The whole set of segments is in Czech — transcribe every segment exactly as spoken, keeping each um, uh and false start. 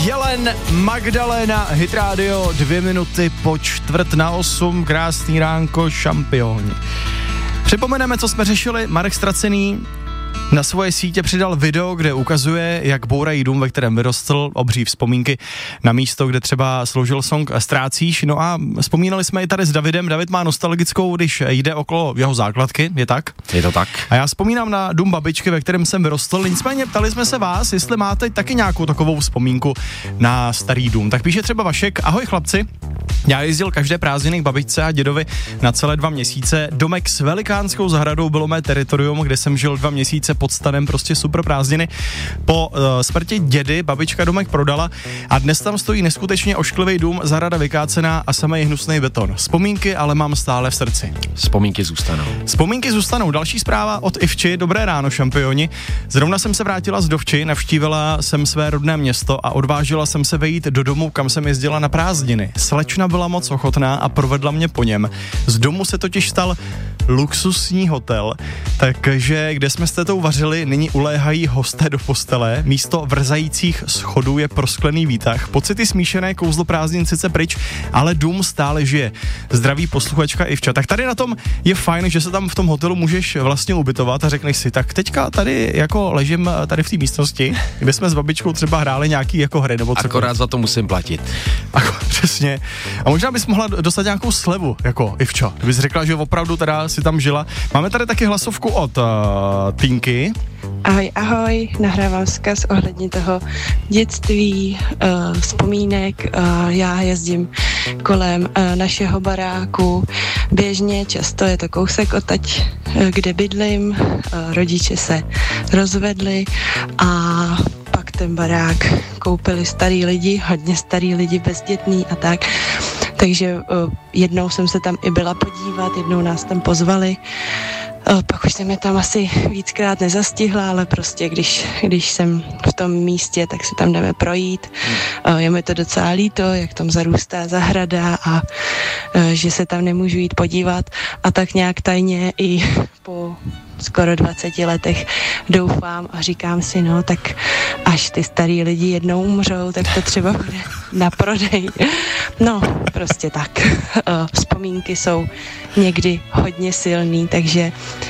Jelen, Magdalena, Hit Radio, dvě minuty po čtvrt na osm, krásný ránko, šampioni. Připomeneme, co jsme řešili. Marek Stracený na svoje sítě přidal video, kde ukazuje, jak bourají dům, ve kterém vyrostl, obří vzpomínky na místo, kde třeba sloužil song Ztrácíš. No a vzpomínali jsme i tady s Davidem. David má nostalgickou, když jde okolo jeho základky, je tak? Je to tak. A já vzpomínám na dům babičky, ve kterém jsem vyrostl. Nicméně ptali jsme se vás, jestli máte taky nějakou takovou vzpomínku na starý dům. Tak píše třeba Vašek: ahoj chlapci, já jezdil každé prázdniny k babičce a dědovi na celé dva měsíce. Domek s velikánskou zahradou bylo mé teritorium, kde jsem žil dva měsíce pod stanem, prostě super prázdniny. Po uh, smrti dědy babička domek prodala a dnes tam stojí neskutečně ošklivý dům, zahrada vykácená a samej hnusný beton. Vzpomínky ale mám stále v srdci. Vzpomínky zůstanou. Vzpomínky zůstanou. Další zpráva od Ivči. Dobré ráno, šampioni. Zrovna jsem se vrátila z Dovči, navštívila jsem své rodné město a odvážila jsem se vejít do domu, kam jsem jezdila na prázdniny. Slečna byla moc ochotná a provedla mě po něm. Z domu se totiž stal luxusní hotel, takže kde jsme s tétou vařili, nyní uléhají hosté do postele, místo vrzajících schodů je prosklený výtah. Pocity smíšené, kouzlo prázdnin sice pryč, ale dům stále žije. Zdraví posluchačka Ivča. Tak tady na tom je fajn, že se tam v tom hotelu můžeš vlastně ubytovat a řekneš si, tak teďka tady jako ležím tady v té místnosti, kde jsme s babičkou třeba hráli nějaký jako hry nebo co. Akorát za to musím platit. Ako, přesně. A možná bys mohla dostat nějakou slevu, jako Ivča. Kdybys řekla, že opravdu teda si tam žila. Máme tady taky hlasovku od uh, Tinky. Ahoj, ahoj, nahrávám vzkaz ohledně toho dětství, uh, vzpomínek. Uh, já jezdím kolem uh, našeho baráku běžně, často je to kousek odtaď, uh, kde bydlím. Uh, rodiče se rozvedli a pak ten barák koupili starý lidi, hodně starý lidi, bezdětný a tak. Takže uh, jednou jsem se tam i byla podívat, jednou nás tam pozvali. Uh, pak už jsem je tam asi víckrát nezastihla, ale prostě když, když jsem v tom místě, tak se tam jdeme projít. Uh, je mi to docela líto, jak tam zarůstá zahrada a uh, že se tam nemůžu jít podívat. A tak nějak tajně i po skoro dvaceti letech doufám a říkám si, no tak až ty starý lidi jednou umřou, tak to třeba bude na prodej. No, prostě tak. Uh, vzpomínky jsou někdy hodně silný, takže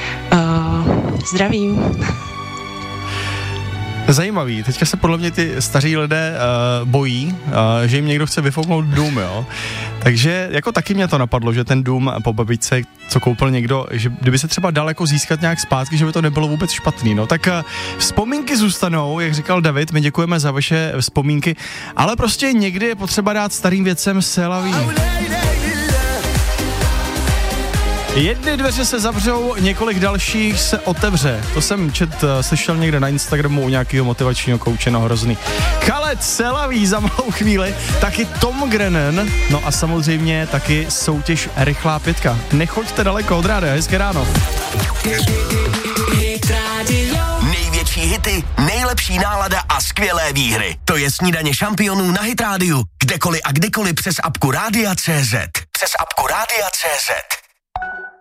uh, zdravím. Zajímavý, teďka se podle mě ty staří lidé uh, bojí, uh, že jim někdo chce vyfouknout dům, jo. Takže jako taky mě to napadlo, že ten dům po babičce, co koupil někdo, že kdyby se třeba dal jako získat nějak zpátky, že by to nebylo vůbec špatný, no. Tak uh, vzpomínky zůstanou, jak říkal David, my děkujeme za vaše vzpomínky, ale prostě někdy je potřeba dát starým věcem selaví. Jedny dveře se zavřou, několik dalších se otevře. To jsem čet, slyšel někde na Instagramu u nějakého motivačního kouče, no hrozný. Khaled Selaví za malou chvíli, taky Tom Grennan, no a samozřejmě taky soutěž Rychlá pětka. Nechoďte daleko od rádia, hezké ráno. Největší hity, nejlepší nálada a skvělé výhry. To je Snídaně šampionů na Hit rádiu. Kdekoliv a kdykoliv přes apku Rádia tečka cé zet. Přes apku Rádia tečka cé zet.